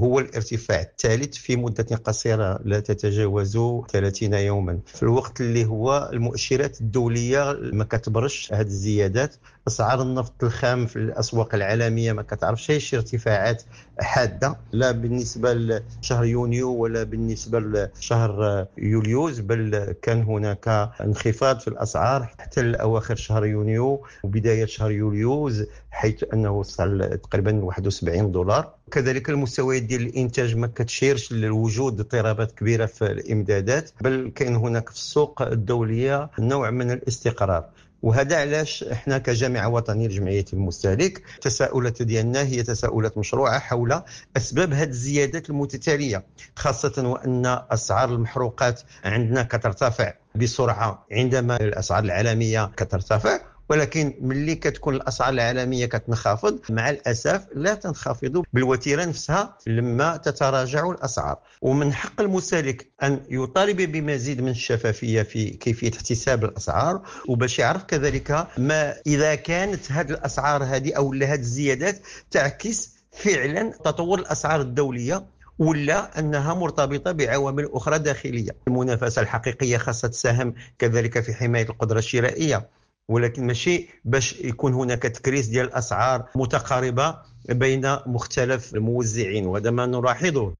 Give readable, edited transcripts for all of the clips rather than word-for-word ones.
هو الارتفاع الثالث في مدة قصيرة لا تتجاوز 30 يوما، في الوقت اللي هو المؤشرات الدولية ما كتبرش هذه الزيادات. أسعار النفط الخام في الأسواق العالمية ما كتعرفش شي ارتفاعات حادة، لا بالنسبة لشهر يونيو ولا بالنسبة لشهر يوليوز، بل كان هناك انخفاض في الأسعار حتى لأواخر شهر يونيو وبداية شهر يوليوز، حيث أنه وصل تقريبا 71 دولار. كذلك المستويات ديال الإنتاج ما كتشيرش لوجود اضطرابات كبيرة في الإمدادات، بل كاين هناك في السوق الدولية نوع من الاستقرار. وهذا علاش احنا كجامعه وطنيه لجمعيه المستهلك التساؤلات ديالنا هي تساؤلات مشروعه حول اسباب هذه الزيادات المتتاليه، خاصه وان اسعار المحروقات عندنا كترتفع بسرعه عندما الاسعار العالميه كترتفع، ولكن ملي كتكون الاسعار العالميه كتنخفض مع الاسف لا تنخفض بالوتيره نفسها لما تتراجع الاسعار. ومن حق المستهلك ان يطالب بمزيد من الشفافيه في كيفيه احتساب الاسعار، وباش يعرف كذلك ما اذا كانت هذه الاسعار هذه او هذه الزيادات تعكس فعلا تطور الاسعار الدوليه ولا أنها مرتبطة بعوامل أخرى داخلية. المنافسة الحقيقية خاصة تساهم كذلك في حماية القدرة الشرائية، ولكن ماشي باش يكون هناك تكريس ديال الأسعار متقاربة بين مختلف الموزعين، وهذا ما نلاحظه.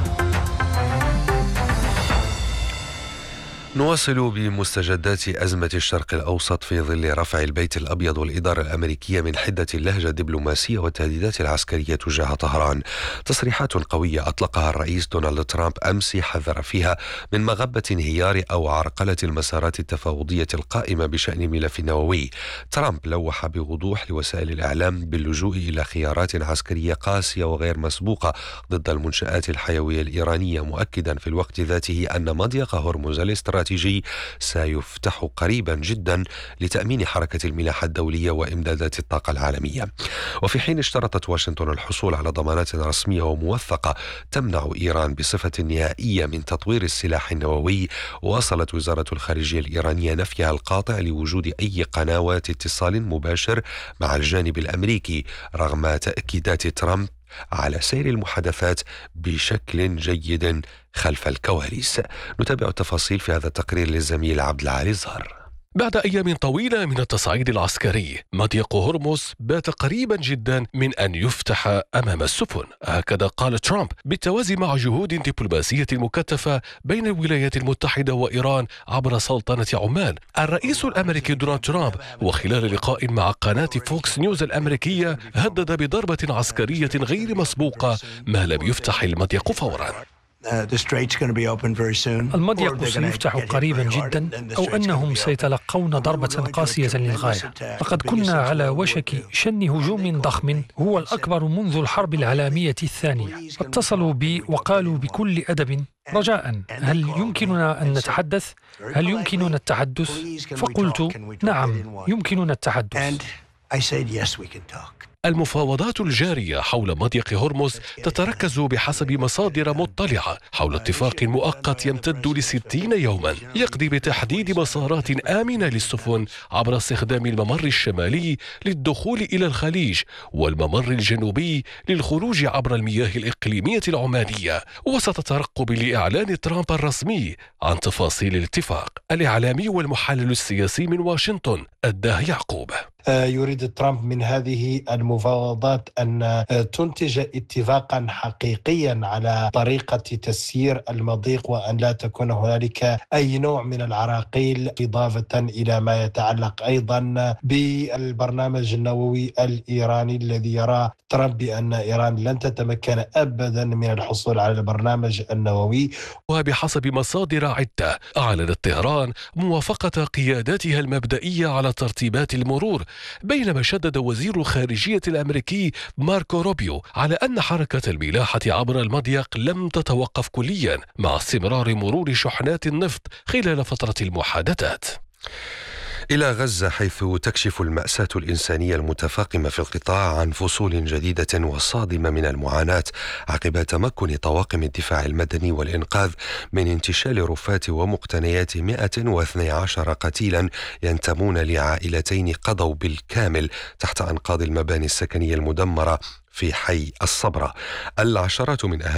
نواصل بمستجدات أزمة الشرق الأوسط في ظل رفع البيت الأبيض والإدارة الأمريكية من حدة اللهجة الدبلوماسية والتهديدات العسكرية تجاه طهران. تصريحات قوية أطلقها الرئيس دونالد ترامب أمس حذر فيها من مغبة انهيار أو عرقلة المسارات التفاوضية القائمة بشأن ملف النووي. ترامب لوح بوضوح لوسائل الإعلام باللجوء إلى خيارات عسكرية قاسية وغير مسبوقة ضد المنشآت الحيوية الإيرانية، مؤكدا في الوقت ذاته أن مضيق هرمز الاستراتيجي سيفتح قريبا جدا لتأمين حركة الملاحة الدولية وإمدادات الطاقة العالمية. وفي حين اشترطت واشنطن الحصول على ضمانات رسمية وموثقة تمنع إيران بصفة نهائية من تطوير السلاح النووي، وصلت وزارة الخارجية الإيرانية نفيها القاطع لوجود أي قنوات اتصال مباشر مع الجانب الأمريكي، رغم تأكيدات ترامب على سير المحادثات بشكل جيد خلف الكواليس. نتابع التفاصيل في هذا التقرير للزميل عبد العالي الزهر. بعد أيام طويلة من التصعيد العسكري، مضيق هرمز بات قريبا جدا من أن يفتح أمام السفن، هكذا قال ترامب، بالتوازي مع جهود دبلوماسية مكثفة بين الولايات المتحدة وإيران عبر سلطنة عمان. الرئيس الأمريكي دونالد ترامب وخلال لقاء مع قناة فوكس نيوز الأمريكية هدد بضربة عسكرية غير مسبوقة ما لم يفتح المضيق فورا. المضيق سيفتح قريبا جدا، أو أنهم سيتلقون ضربة قاسية للغاية. لقد كنا على وشك شن هجوم ضخم هو الأكبر منذ الحرب العالمية الثانية. اتصلوا بي وقالوا بكل أدب: رجاء، هل يمكننا أن نتحدث؟ هل يمكننا التحدث؟ فقلت: نعم، يمكننا التحدث. المفاوضات الجارية حول مضيق هرمز تتركز بحسب مصادر مطلعة حول اتفاق مؤقت يمتد ل60 يوما، يقضي بتحديد مسارات آمنة للسفن عبر استخدام الممر الشمالي للدخول إلى الخليج والممر الجنوبي للخروج عبر المياه الإقليمية العمانية، وسط ترقب لإعلان ترامب الرسمي عن تفاصيل الاتفاق. الإعلامي والمحلل السياسي من واشنطن الداه يعقوب: يريد ترامب من هذه المفاوضات أن تنتج اتفاقا حقيقيا على طريقة تسيير المضيق، وأن لا تكون هنالك أي نوع من العراقيل، إضافة إلى ما يتعلق أيضا بالبرنامج النووي الإيراني الذي يرى ترامب بأن إيران لن تتمكن أبدا من الحصول على البرنامج النووي. وبحسب مصادر عدة، أعلنت طهران موافقة قياداتها المبدئية على ترتيبات المرور، بينما شدد وزير الخارجية الأمريكي ماركو روبيو على أن حركة الملاحة عبر المضيق لم تتوقف كليا مع استمرار مرور شحنات النفط خلال فترة المحادثات. إلى غزة، حيث تكشف المأساة الإنسانية المتفاقمة في القطاع عن فصول جديدة وصادمة من المعاناة عقب تمكن طواقم الدفاع المدني والإنقاذ من انتشال رفات ومقتنيات 112 قتيلا ينتمون لعائلتين قضوا بالكامل تحت أنقاض المباني السكنية المدمرة في حي الصبرة. العشرات من